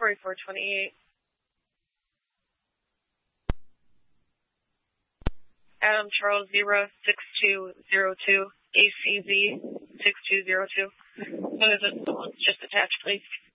4428. Adam Charles Zebra 6202. ACZ 6202. As soon as it's just attached, please.